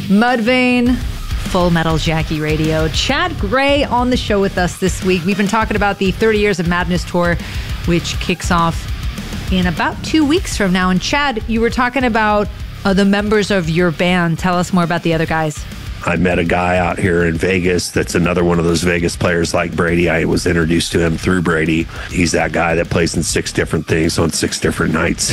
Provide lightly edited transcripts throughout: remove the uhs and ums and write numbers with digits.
Mudvayne, Full Metal Jackie Radio. Chad Gray on the show with us this week. We've been talking about the 30 Years of Madness tour, which kicks off in about 2 weeks from now. And Chad, you were talking about the members of your band. Tell us more about the other guys. I met a guy out here in Vegas that's another one of those Vegas players like Brady. I was introduced to him through Brady. He's that guy that plays in 6 different things on 6 different nights,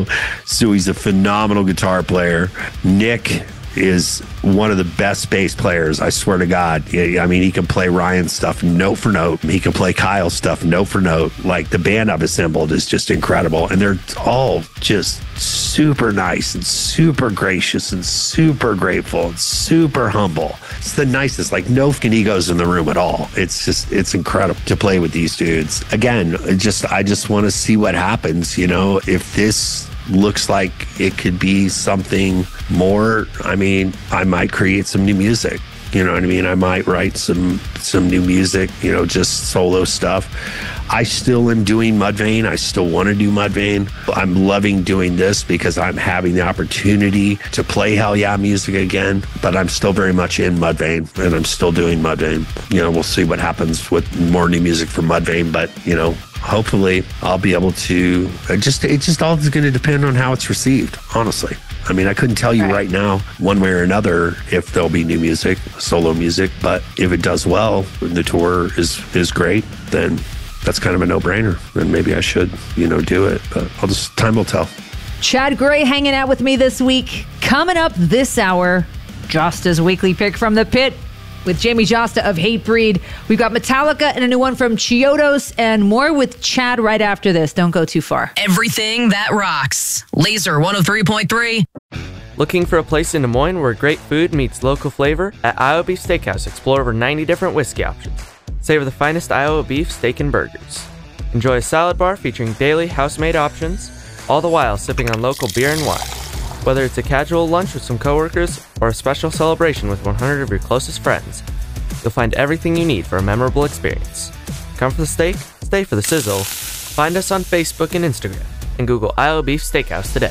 So he's a phenomenal guitar player. Nick is one of the best bass players, I swear to God. I mean, he can play Ryan's stuff note for note. He can play Kyle's stuff note for note. Like, the band I've assembled is just incredible. And they're all just super nice and super gracious and super grateful and super humble. It's the nicest, like, no fucking egos in the room at all. It's incredible to play with these dudes. Again, I just want to see what happens, if this looks like it could be something more. I mean, I might create some new music. You know what I mean? I might write some new music, just solo stuff. I still am doing Mudvayne. I still want to do Mudvayne. I'm loving doing this because I'm having the opportunity to play Hell Yeah music again, but I'm still very much in Mudvayne, and I'm still doing Mudvayne. We'll see what happens with more new music from Mudvayne, but, hopefully I'll be able to, it just all is going to depend on how it's received, honestly. I mean, I couldn't tell you right now, one way or another, if there'll be new music, solo music, but if it does well, the tour is great, then that's kind of a no-brainer. Then maybe I should, do it, but time will tell. Chad Gray hanging out with me this week. Coming up this hour, Josta's weekly pick from the pit with Jamie Josta of Hatebreed. We've got Metallica and a new one from Chiodos, and more with Chad right after this. Don't go too far. Everything that rocks. Laser 103.3. Looking for a place in Des Moines where great food meets local flavor? At Iowa Beef Steakhouse, explore over 90 different whiskey options. Savor the finest Iowa beef, steak, and burgers. Enjoy a salad bar featuring daily house-made options, all the while sipping on local beer and wine. Whether it's a casual lunch with some coworkers or a special celebration with 100 of your closest friends, you'll find everything you need for a memorable experience. Come for the steak, stay for the sizzle. Find us on Facebook and Instagram, and Google Iowa Beef Steakhouse today.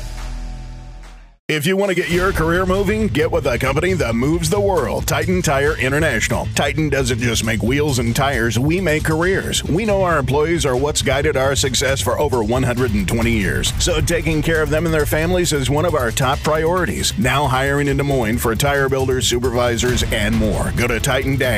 If you want to get your career moving, get with a company that moves the world, Titan Tire International. Titan doesn't just make wheels and tires, we make careers. We know our employees are what's guided our success for over 120 years. So taking care of them and their families is one of our top priorities. Now hiring in Des Moines for tire builders, supervisors, and more. Go to Titan